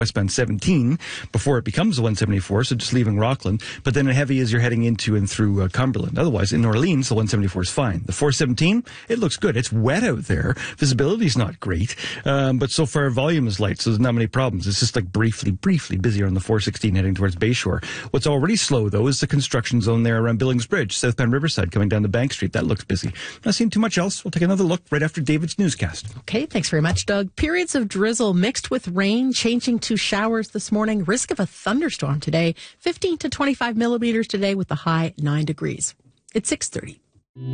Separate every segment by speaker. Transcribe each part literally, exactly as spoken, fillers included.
Speaker 1: westbound seventeen before it becomes the one seventy-four, so just leaving Rockland, but then a heavy as you're heading into and through uh, Cumberland. Otherwise, in Orleans, the one seventy-four is fine. The four seventeen, it looks good. It's wet out there. Visibility's not great, um, but so far volume is light, so there's not many problems. It's just like briefly, briefly busier on the four sixteen heading towards Bayshore. What's already slow, though, is the construction zone there around Billings Bridge, southbound Riverside, coming down to Bank Street. That looks busy. Not seeing too much else. We'll take another look right after David's newscast.
Speaker 2: Okay, thanks very much, Doug. Periods of drizzle mixed with rain, changing to showers this morning. Risk of a thunderstorm today. fifteen to twenty-five millimeters today with the high nine degrees. It's six thirty.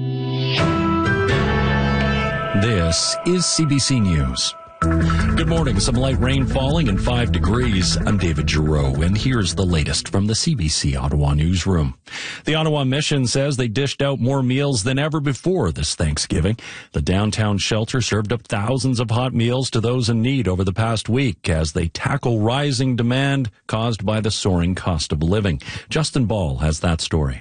Speaker 3: This is C B C News. Good morning. Some light rain falling and five degrees. I'm David Giroux, and here's the latest from the C B C Ottawa newsroom. The Ottawa Mission says they dished out more meals than ever before this Thanksgiving. The downtown shelter served up thousands of hot meals to those in need over the past week as they tackle rising demand caused by the soaring cost of living. Justin Ball has that story.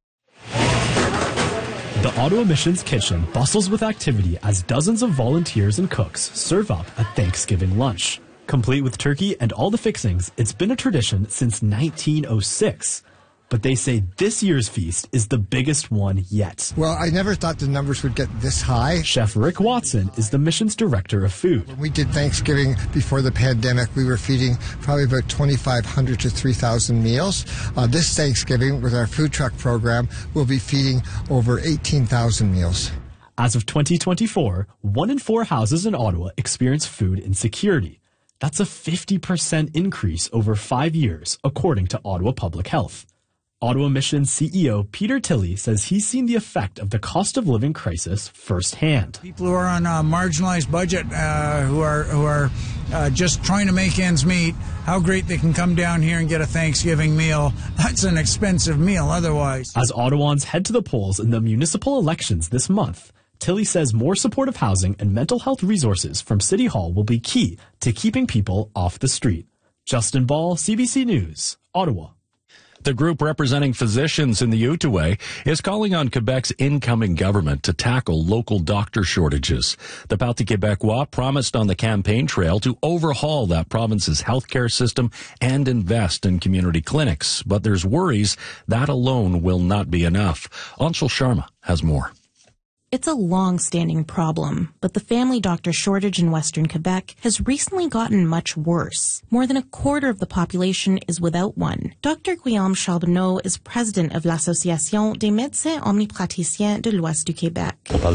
Speaker 4: The Ottawa Mission's kitchen bustles with activity as dozens of volunteers and cooks serve up a Thanksgiving lunch. Complete with turkey and all the fixings, it's been a tradition since nineteen oh six. But they say this year's feast is the biggest one yet.
Speaker 5: Well, I never thought the numbers would get this high.
Speaker 4: Chef Rick Watson is the mission's director of food.
Speaker 5: When we did Thanksgiving before the pandemic, we were feeding probably about twenty-five hundred to three thousand meals. Uh, this Thanksgiving, with our food truck program, we'll be feeding over eighteen thousand meals.
Speaker 4: As of twenty twenty-four, one in four houses in Ottawa experience food insecurity. That's a fifty percent increase over five years, according to Ottawa Public Health. Ottawa Mission C E O Peter Tilley says he's seen the effect of the cost of living crisis firsthand.
Speaker 6: People who are on a marginalized budget, uh, who are who are uh, just trying to make ends meet, how great they can come down here and get a Thanksgiving meal. That's an expensive meal otherwise.
Speaker 4: As Ottawans head to the polls in the municipal elections this month, Tilley says more supportive housing and mental health resources from City Hall will be key to keeping people off the street. Justin Ball, C B C News, Ottawa.
Speaker 3: The group representing physicians in the Outaouais is calling on Quebec's incoming government to tackle local doctor shortages. The Parti Québécois promised on the campaign trail to overhaul that province's healthcare system and invest in community clinics. But there's worries that alone will not be enough. Anshul Sharma has more.
Speaker 7: It's a long-standing problem, but the family doctor shortage in Western Quebec has recently gotten much worse. More than a quarter of the population is without one. Doctor Guillaume Charbonneau is president of l'Association des médecins omnipraticiens de l'Ouest du Québec.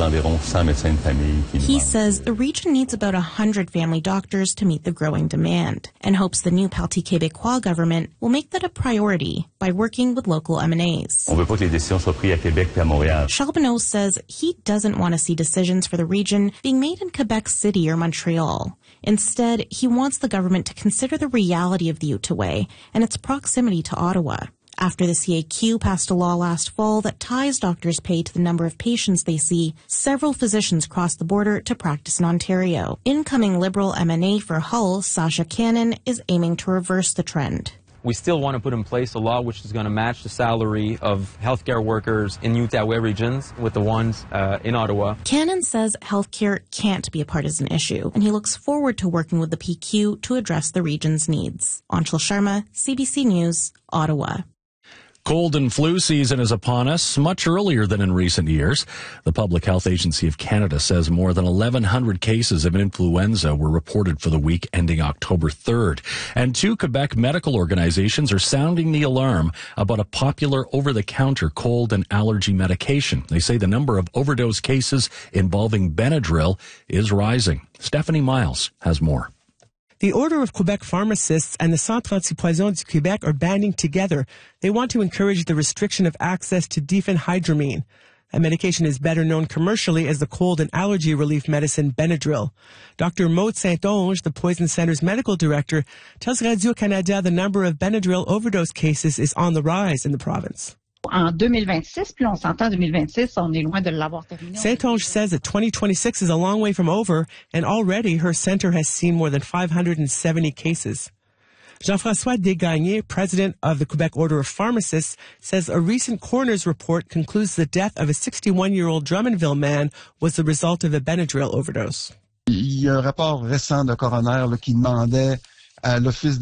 Speaker 7: He says the region needs about one hundred family doctors to meet the growing demand, and hopes the new Parti Québécois government will make that a priority by working with local M and As. Charbonneau says he doesn't want to see decisions for the region being made in Quebec City or Montreal. Instead, he wants the government to consider the reality of the Outaouais and its proximity to Ottawa. After the C A Q passed a law last fall that ties doctors' pay to the number of patients they see, several physicians crossed the border to practice in Ontario. Incoming Liberal M and A for Hull, Sasha Cannon, is aiming to reverse the trend.
Speaker 8: We still want to put in place a law which is going to match the salary of healthcare workers in Outaouais regions with the ones uh, in Ottawa.
Speaker 7: Cannon says healthcare can't be a partisan issue, and he looks forward to working with the P Q to address the region's needs. Anshul Sharma, C B C News, Ottawa.
Speaker 3: Cold and flu season is upon us much earlier than in recent years. The Public Health Agency of Canada says more than eleven hundred cases of influenza were reported for the week ending October third. And two Quebec medical organizations are sounding the alarm about a popular over-the-counter cold and allergy medication. They say the number of overdose cases involving Benadryl is rising. Stephanie Miles has more.
Speaker 9: The Order of Quebec Pharmacists and the Centre Antipoison du Québec are banding together. They want to encourage the restriction of access to diphenhydramine. A medication is better known commercially as the cold and allergy relief medicine Benadryl. Doctor Maude Saint-Onge, the Poison Center's medical director, tells Radio-Canada the number of Benadryl overdose cases is on the rise in the province.
Speaker 10: En deux mille vingt-six, puis on s'entend deux mille vingt-six, on est loin de l'avoir terminé.
Speaker 9: Saint-Onge says that twenty twenty-six is a long way from over, and already her center has seen more than five hundred seventy cases. Jean-François Desgagnés, president of the Quebec Order of Pharmacists, says a recent coroner's report concludes the death of a sixty-one-year-old Drummondville man was the result of a Benadryl overdose.
Speaker 11: Il y a un rapport récent de coroner là, qui demandait à l'Office